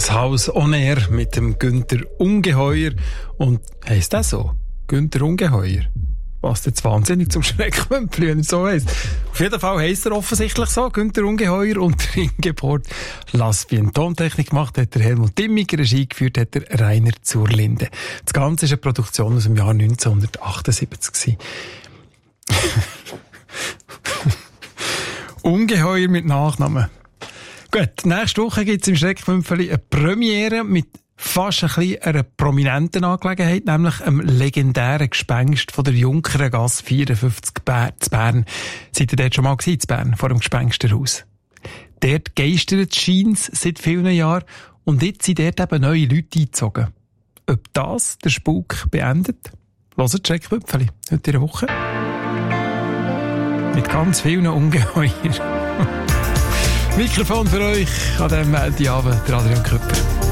Das Haus on Air mit dem Günther Ungeheuer. Und heisst das so? Günther Ungeheuer? Passt jetzt wahnsinnig zum Schreckmümpfli, wenn er so heisst. Auf jeden Fall heisst er offensichtlich so, Günther Ungeheuer. Und der Ingeborg Lasbien Tontechnik gemacht hat der Helmut Dimmiger, Regie geführt hat der Rainer Zurlinde. Das Ganze ist eine Produktion aus dem Jahr 1978. Ungeheuer mit Nachnamen. Gut, nächste Woche gibt es im Schreckmümpfli eine Premiere mit fast ein bisschen einer prominenten Angelegenheit, nämlich einem legendären Gespenst von der Junkerengasse 54 zu Bern. Seid ihr dort schon mal gewesen, in Bern, vor dem Gespensterhaus? Dort geistert scheint's seit vielen Jahren und jetzt sind dort eben neue Leute eingezogen. Ob das der Spuk beendet? Hört Schreckmümpfli heute in der Woche. Mit ganz vielen Ungeheuern. Mikrofon für euch an diesem Montagabend, der Adrian Küpper.